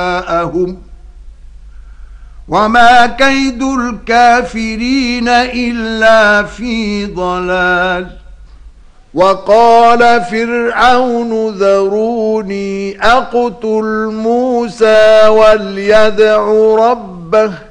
وما كيد الكافرين إلا في ضلال. وقال فرعون ذروني أقتل موسى وليدع ربه